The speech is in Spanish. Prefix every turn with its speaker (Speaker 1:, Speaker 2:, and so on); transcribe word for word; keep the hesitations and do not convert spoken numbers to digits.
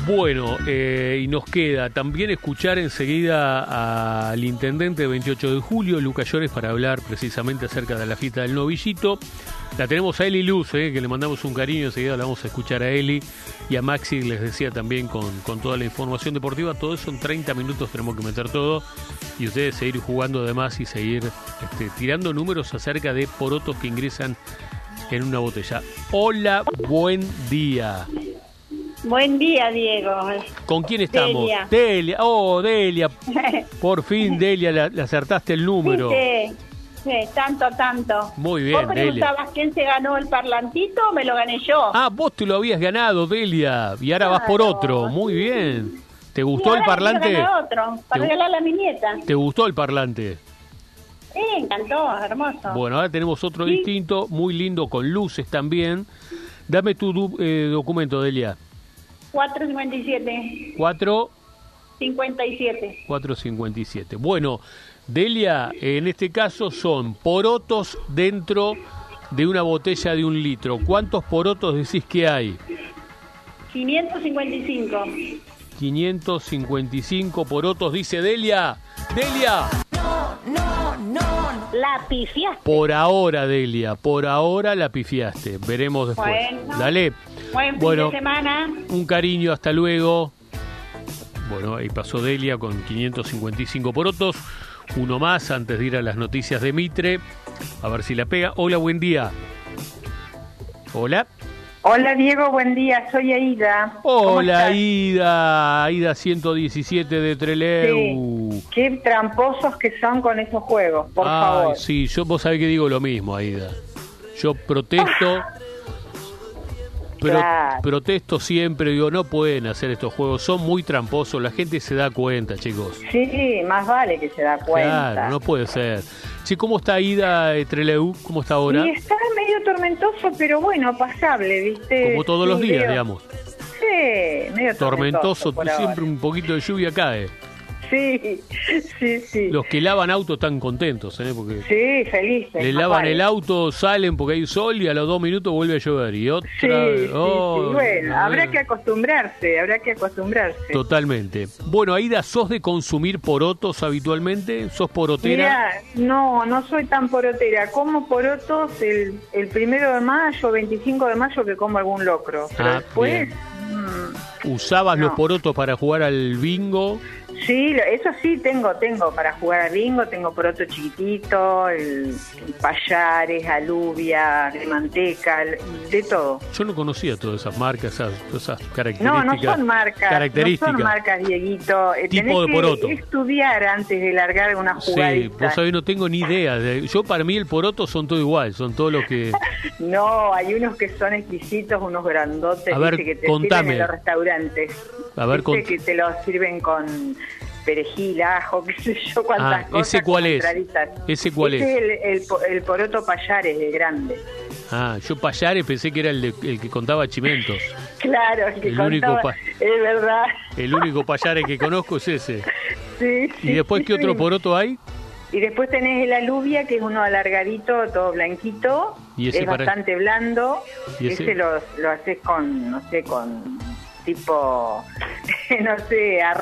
Speaker 1: Bueno, eh, y nos queda también escuchar enseguida al intendente de veintiocho de julio, Lucas Llores, para hablar precisamente acerca de la fiesta del novillito. La tenemos a Eli Luz, eh, que le mandamos un cariño, enseguida la vamos a escuchar a Eli y a Maxi, les decía también con, con toda la información deportiva. Todo eso en treinta minutos tenemos que meter todo y ustedes seguir jugando además y seguir este, tirando números acerca de porotos que ingresan en una botella. Hola, buen día.
Speaker 2: Buen día, Diego.
Speaker 1: ¿Con quién estamos?
Speaker 2: Delia.
Speaker 1: Delia. Oh, Delia. Por fin, Delia, le, le acertaste el número.
Speaker 2: Sí, sí, tanto, tanto.
Speaker 1: Muy bien,
Speaker 2: ¿Vos
Speaker 1: Delia.
Speaker 2: preguntabas quién se ganó el parlantito o me lo gané yo?
Speaker 1: Ah, vos te lo habías ganado, Delia, y ahora
Speaker 2: Claro.
Speaker 1: vas por otro. Muy bien. ¿Te
Speaker 2: Y
Speaker 1: gustó
Speaker 2: ahora
Speaker 1: el parlante?
Speaker 2: quiero ganar otro, para
Speaker 1: ¿Te-
Speaker 2: regalarle a mi nieta.
Speaker 1: ¿Te gustó el parlante?
Speaker 2: Sí, encantó, hermoso.
Speaker 1: Bueno, ahora tenemos otro
Speaker 2: Sí.
Speaker 1: distinto, muy lindo, con luces también. Dame tu du- eh, documento, Delia.
Speaker 2: cuatro cincuenta y siete.
Speaker 1: cuatro
Speaker 2: cincuenta y siete.
Speaker 1: cuatro cincuenta y siete. Bueno, Delia, en este caso son porotos dentro de una botella de un litro. ¿Cuántos porotos decís que hay?
Speaker 2: quinientos cincuenta y cinco.
Speaker 1: quinientos cincuenta y cinco porotos, dice Delia. Delia.
Speaker 2: La pifiaste.
Speaker 1: Por ahora, Delia, por ahora la pifiaste. Veremos después.
Speaker 2: Bueno.
Speaker 1: Dale.
Speaker 2: Buen fin
Speaker 1: Bueno,
Speaker 2: de semana.
Speaker 1: un cariño, hasta luego. Bueno, ahí pasó Delia con quinientos cincuenta y cinco porotos. Uno más antes de ir a las noticias de Mitre. A ver si la pega. Hola, buen día. Hola.
Speaker 3: Hola Diego, buen día, soy Aida. ¿Cómo
Speaker 1: Hola,
Speaker 3: estás?
Speaker 1: Aida. Aida ciento diecisiete de Trelew.
Speaker 3: Sí. Qué tramposos que son con esos juegos, por
Speaker 1: Ay,
Speaker 3: favor.
Speaker 1: sí, yo vos sabés que digo lo mismo, Aida. Yo protesto, pro-
Speaker 3: Claro.
Speaker 1: protesto siempre, digo, no pueden hacer estos juegos, son muy tramposos, la gente se da cuenta, chicos.
Speaker 3: Sí, más vale que se da cuenta.
Speaker 1: Claro, no puede ser. Che, ¿cómo está Aida de Trelew? ¿Cómo está ahora?
Speaker 3: Y está medio tormentoso, pero bueno, pasable, ¿viste?
Speaker 1: Como todos los
Speaker 3: Sí,
Speaker 1: días,
Speaker 3: veo.
Speaker 1: digamos.
Speaker 3: Sí, medio
Speaker 1: Tormentoso,
Speaker 3: tormentoso. por
Speaker 1: siempre
Speaker 3: ahora.
Speaker 1: un poquito de lluvia cae.
Speaker 3: Sí, sí, sí.
Speaker 1: Los que lavan autos están contentos, ¿eh? Porque
Speaker 3: Sí, felices.
Speaker 1: le
Speaker 3: más
Speaker 1: lavan
Speaker 3: vale.
Speaker 1: el auto, salen porque hay sol y a los dos minutos vuelve a llover. Y otra
Speaker 3: Sí,
Speaker 1: vez.
Speaker 3: sí,
Speaker 1: Oh,
Speaker 3: sí. Bueno,
Speaker 1: no,
Speaker 3: habrá
Speaker 1: no.
Speaker 3: que acostumbrarse, habrá que acostumbrarse.
Speaker 1: Totalmente. Bueno, Aida, ¿sos de consumir porotos habitualmente? ¿Sos porotera?
Speaker 3: Mira, no, no soy tan porotera. Como porotos el, el primero de mayo, veinticinco de mayo que como algún locro. Pero
Speaker 1: Ah,
Speaker 3: después,
Speaker 1: bien.
Speaker 3: mm,
Speaker 1: ¿Usabas los
Speaker 3: No.
Speaker 1: porotos para jugar al bingo?
Speaker 3: sí, lo- eso sí tengo, tengo para jugar al bingo, tengo poroto chiquitito, el, el payares, alubia, de manteca, el- de todo.
Speaker 1: Yo no conocía todas esas marcas, esas, esas
Speaker 3: No,
Speaker 1: características.
Speaker 3: no son marcas,
Speaker 1: Características.
Speaker 3: no son marcas, Dieguito. Eh,
Speaker 1: Tipo
Speaker 3: tenés
Speaker 1: de poroto.
Speaker 3: que estudiar antes de largar una
Speaker 1: Sí,
Speaker 3: jugadita.
Speaker 1: vos sabés, no tengo ni idea. De- Yo, para mí, el poroto son todo igual, son todos los que...
Speaker 3: No, hay unos que son exquisitos, unos grandotes,
Speaker 1: A ver,
Speaker 3: ¿viste? que te
Speaker 1: contame.
Speaker 3: sirven en los restaurantes.
Speaker 1: A ver,
Speaker 3: ¿Viste?
Speaker 1: cont-
Speaker 3: que te los sirven con perejil, ajo, qué sé yo, cuántas
Speaker 1: Ah,
Speaker 3: cosas.
Speaker 1: ¿ese cuál
Speaker 3: como
Speaker 1: es?
Speaker 3: entraditas.
Speaker 1: ¿Ese cuál
Speaker 3: Ese
Speaker 1: es?
Speaker 3: el, el, po- el poroto payares de grande.
Speaker 1: Ah, yo payares pensé que era el, de- el que contaba chimentos.
Speaker 3: Claro, el que
Speaker 1: El único
Speaker 3: contaba,
Speaker 1: pa-
Speaker 3: es verdad.
Speaker 1: El único payares que conozco es ese.
Speaker 3: Sí,
Speaker 1: ¿Y
Speaker 3: sí,
Speaker 1: después
Speaker 3: sí,
Speaker 1: qué otro
Speaker 3: sí.
Speaker 1: poroto hay?
Speaker 3: Y después tenés el alubia, que es uno alargadito, todo blanquito.
Speaker 1: ¿Y ese
Speaker 3: es
Speaker 1: para-
Speaker 3: bastante blando.
Speaker 1: ¿Y ese?
Speaker 3: ese lo, lo haces con, no sé, con tipo, no sé, arroz